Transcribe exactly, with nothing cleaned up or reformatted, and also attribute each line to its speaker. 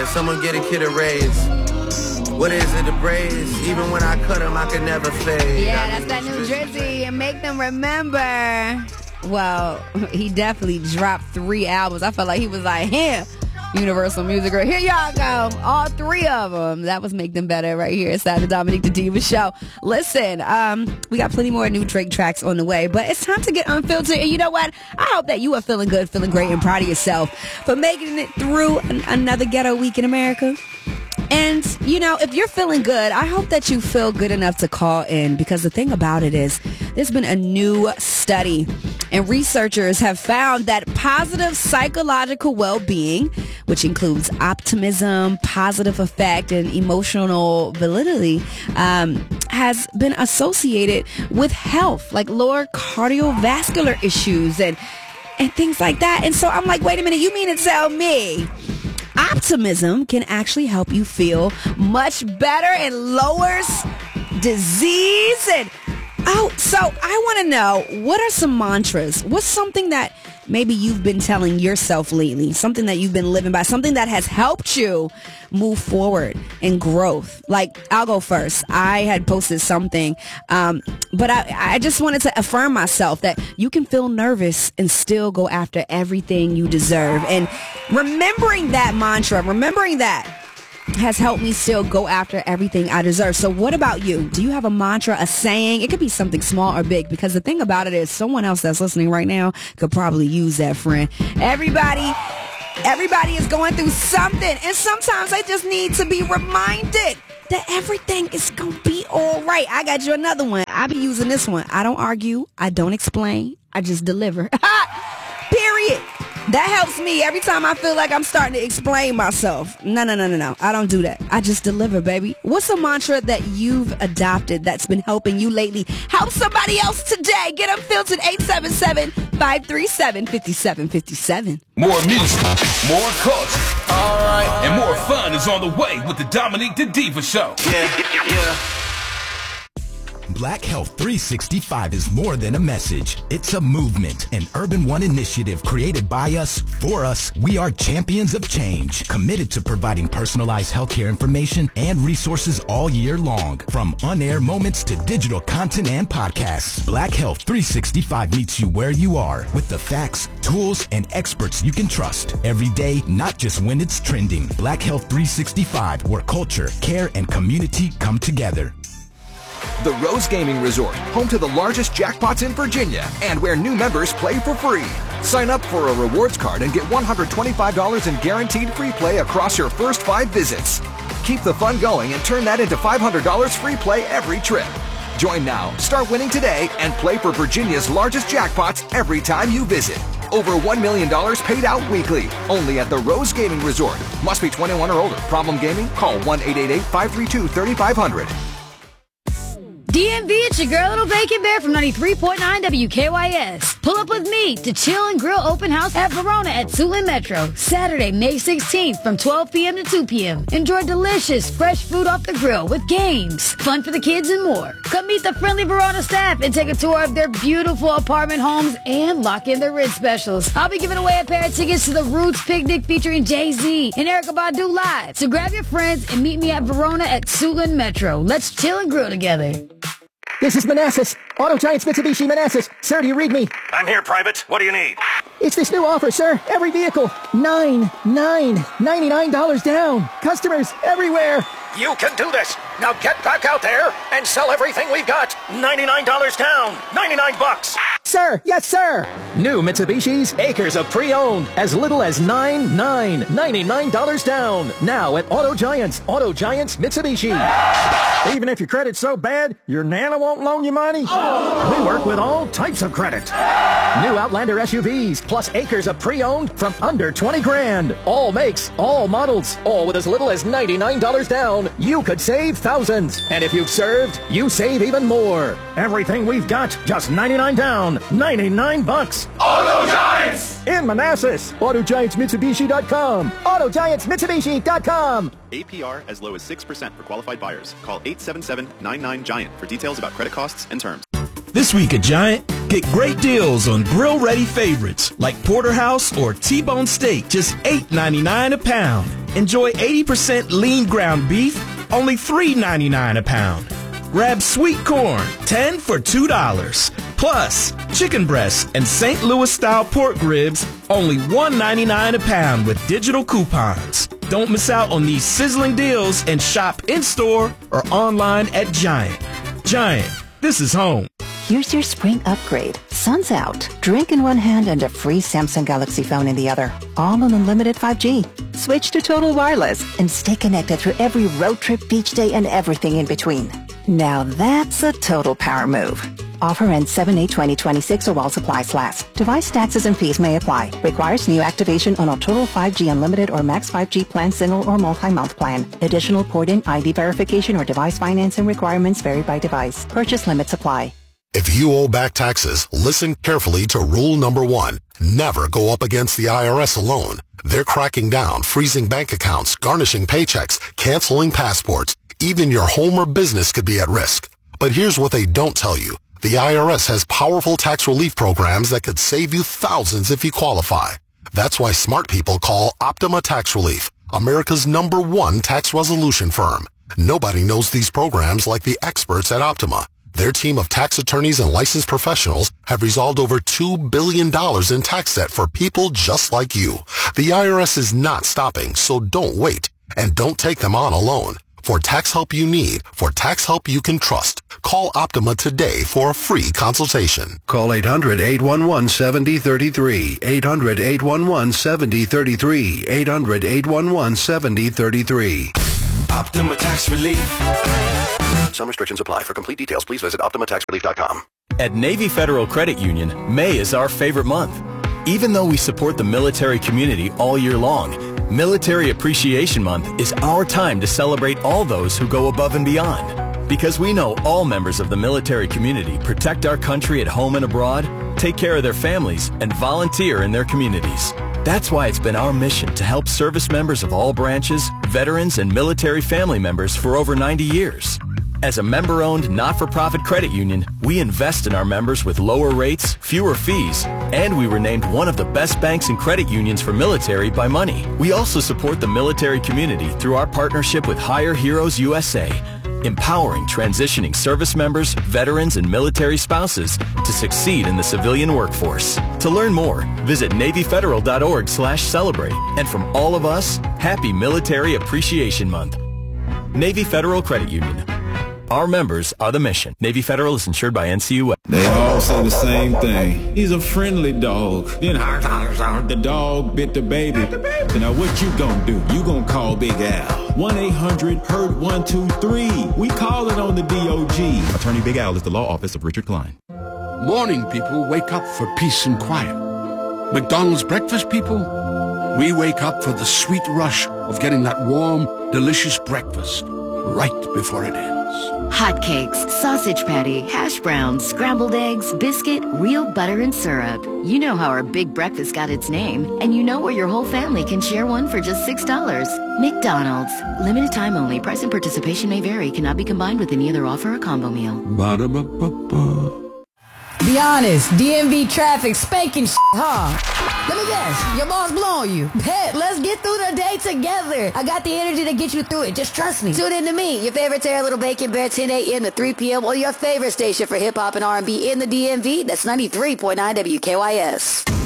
Speaker 1: someone get a kid a raise. What is it, the braids? Even when I cut them, I could never fade.
Speaker 2: Yeah, that's that New Jersey. And make them remember. Well, he definitely dropped three albums. I felt like he was like, here, Universal Music Group. Here y'all go. All three of them. That was Make Them Better right here. It's the Dominique the Diva Show. Listen, um, we got plenty more new Drake tracks on the way, but it's time to get unfiltered. And you know what? I hope that you are feeling good, feeling great, and proud of yourself for making it through an- another ghetto week in America. And, you know, if you're feeling good, I hope that you feel good enough to call in, because the thing about it is there's been a new study and researchers have found that positive psychological well-being, which includes optimism, positive affect, and emotional validity, um, has been associated with health, like lower cardiovascular issues and, and things like that. And so I'm like, wait a minute, you mean to tell me optimism can actually help you feel much better and lowers disease? And oh, so I want to know, what are some mantras? What's something that maybe you've been telling yourself lately? Something that you've been living by? Something that has helped you move forward in growth? Like, I'll go first. I had posted something, um, but I, I just wanted to affirm myself that you can feel nervous and still go after everything you deserve. And remembering that mantra, remembering that has helped me still go after everything I deserve. So what about you? Do you have a mantra, a saying? It could be something small or big, because the thing about it is someone else that's listening right now could probably use that, friend. Everybody, everybody is going through something, and sometimes I just need to be reminded that everything is going to be all right. I got you another one. I be using this one. I don't argue. I don't explain. I just deliver. Period. That helps me every time I feel like I'm starting to explain myself. No, no, no, no, no. I don't do that. I just deliver, baby. What's a mantra that you've adopted that's been helping you lately? Help somebody else today. Get unfiltered. eight seven seven, five three seven, five seven five seven.
Speaker 3: More music, more culture, all right, and more fun is on the way with the Dominique the Diva Show.
Speaker 1: Yeah, yeah.
Speaker 4: Black Health three sixty-five is more than a message. It's a movement, an Urban One initiative created by us, for us. We are champions of change, committed to providing personalized healthcare information and resources all year long. From on-air moments to digital content and podcasts, Black Health three sixty-five meets you where you are with the facts, tools, and experts you can trust. Every day, not just when it's trending. Black Health three sixty-five, where culture, care, and community come together.
Speaker 5: The Rose Gaming Resort, home to the largest jackpots in Virginia, and where new members play for free. Sign up for a rewards card and get one hundred twenty-five dollars in guaranteed free play across your first five visits. Keep the fun going and turn that into five hundred dollars free play every trip. Join now, start winning today, and play for Virginia's largest jackpots every time you visit. Over one million dollars paid out weekly, only at the Rose Gaming Resort. Must be twenty-one or older. Problem gaming? Call one eight eight eight, five three two, three five zero zero.
Speaker 6: D M V, it's your girl, Little Bacon Bear from ninety-three point nine W K Y S. Pull up with me to Chill and Grill Open House at Verona at Suitland Metro, Saturday, May sixteenth from twelve p.m. to two p.m. Enjoy delicious, fresh food off the grill with games, fun for the kids, and more. Come meet the friendly Verona staff and take a tour of their beautiful apartment homes and lock in their rent specials. I'll be giving away a pair of tickets to the Roots Picnic featuring Jay-Z and Erykah Badu live. So grab your friends and meet me at Verona at Suitland Metro. Let's chill and grill together.
Speaker 7: This is Manassas. Auto Giants Mitsubishi Manassas. Sir, do you read me?
Speaker 8: I'm here, Private. What do you need?
Speaker 7: It's this new offer, sir. Every vehicle. Nine, nine, ninety-nine dollars down. Customers everywhere.
Speaker 8: You can do this. Now get back out there and sell everything we've got. ninety-nine dollars down. ninety-nine bucks.
Speaker 7: Sir, yes, sir. New Mitsubishis, acres of pre-owned, as little as nine nine ninety-nine dollars down. Now at Auto Giants. Auto Giants Mitsubishi. Even if your credit's so bad, your Nana won't loan you money? Oh. We work with all types of credit. New Outlander S U Vs, plus acres of pre-owned from under twenty grand. All makes, all models, all with as little as ninety-nine dollars down. You could save thousands. And if you've served, you save even more. Everything we've got, just ninety-nine down. ninety-nine bucks.
Speaker 3: Auto Giants!
Speaker 7: In Manassas. Auto Giants Mitsubishi dot com. Auto Giants Mitsubishi dot com.
Speaker 9: A P R as low as six percent for qualified buyers. Call eight seven seven, nine nine, GIANT for details about credit costs and terms.
Speaker 4: This week at Giant, Get great deals on grill-ready favorites like porterhouse or T-bone steak, just eight ninety-nine a pound. Enjoy eighty percent lean ground beef, only three ninety-nine a pound. Grab sweet corn, ten for two dollars. Plus, chicken breasts and Saint Louis-style pork ribs, only one ninety-nine a pound with digital coupons. Don't miss out on these sizzling deals and shop in-store or online at Giant. Giant, this is home.
Speaker 10: Here's your spring upgrade. Sun's out. Drink in one hand and a free Samsung Galaxy phone in the other. All on unlimited five G. Switch to Total Wireless and stay connected through every road trip, beach day, and everything in between. Now that's a total power move. Offer ends seven eight twenty twenty-six or while supplies last. Device taxes and fees may apply. Requires new activation on a Total five G Unlimited or Max five G plan, single or multi-month plan. Additional port-in I D verification or device financing requirements vary by device. Purchase limits apply.
Speaker 11: If you owe back taxes, listen carefully to rule number one. Never go up against the I R S alone. They're cracking down, freezing bank accounts, garnishing paychecks, canceling passports. Even your home or business could be at risk. But here's what they don't tell you. The I R S has powerful tax relief programs that could save you thousands if you qualify. That's why smart people call Optima Tax Relief, America's number one tax resolution firm. Nobody knows these programs like the experts at Optima. Their team of tax attorneys and licensed professionals have resolved over two billion dollars in tax debt for people just like you. The I R S is not stopping, so don't wait. And don't take them on alone. For tax help you need, for tax help you can trust, call Optima today for a free consultation.
Speaker 12: Call eight hundred, eight one one, seven zero three three, eight hundred, eight one one, seven zero three three, eight hundred, eight one one, seven zero three three.
Speaker 13: Optima Tax Relief.
Speaker 5: Some restrictions apply. For complete details, please visit Optima Tax Relief dot com.
Speaker 14: At Navy Federal Credit Union, May is our favorite month. Even though we support the military community all year long, Military Appreciation Month is our time to celebrate all those who go above and beyond. Because we know all members of the military community protect our country at home and abroad, take care of their families, and volunteer in their communities. That's why it's been our mission to help service members of all branches, veterans, and military family members for over ninety years. As a member-owned, not-for-profit credit union, we invest in our members with lower rates, fewer fees, and we were named one of the best banks and credit unions for military by Money. We also support the military community through our partnership with Hire Heroes U S A, empowering transitioning service members, veterans, and military spouses to succeed in the civilian workforce. To learn more, visit Navy Federal dot org slash celebrate. And from all of us, happy Military Appreciation Month. Navy Federal Credit Union. Our members are the mission. Navy Federal is insured by N C U A.
Speaker 15: They all say the same thing. He's a friendly dog. Then the dog bit the baby. Now what you gonna do? You gonna call Big Al. one eight hundred hurt one two three. We call it on the D O G.
Speaker 16: Attorney Big Al is the law office of Richard Klein.
Speaker 17: Morning people wake up for peace and quiet. McDonald's breakfast people, we wake up for the sweet rush of getting that warm, delicious breakfast right before it ends.
Speaker 18: Hotcakes, sausage patty, hash browns, scrambled eggs, biscuit, real butter and syrup. You know how our big breakfast got its name, and you know where your whole family can share one for just six dollars. McDonald's. Limited time only. Price and participation may vary. Cannot be combined with any other offer or combo meal.
Speaker 17: Ba-da-ba-ba-ba.
Speaker 6: Be honest, D M V traffic spanking shit, huh? Let me guess, your boss blowing you. Bet, let's get through the day together. I got the energy to get you through it. Just trust me. Tune in to me, your favorite Terry Little Bacon Bear, ten a.m. to three p.m. or your favorite station for hip-hop and R and B in the D M V. That's ninety-three point nine W K Y S.